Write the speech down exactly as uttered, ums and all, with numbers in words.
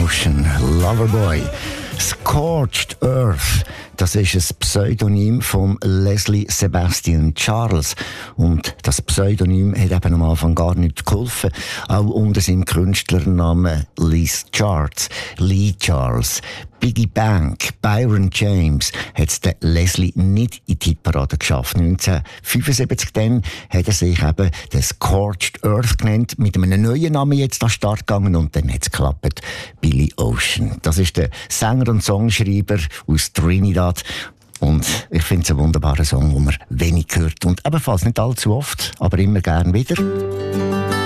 Ocean, Loverboy. Scorched Earth, das ist ein Pseudonym von Leslie Sebastian Charles. Und das Pseudonym hat eben am Anfang gar nicht geholfen. Auch unter seinem Künstlernamen Lee Charles, Lee Charles, Biggie Bank, Byron James hat es Leslie nicht in die Hitparade geschafft. neunzehnhundertfünfundsiebzig dann hat er sich eben den Scorched Earth genannt, mit einem neuen Namen jetzt an den Start gegangen und dann hat es geklappt. Billy Ocean. Das ist der Sänger und Songschreiber aus Trinidad. Und ich finde es einen wunderbaren Song, den man wenig hört und ebenfalls nicht allzu oft, aber immer gern wieder.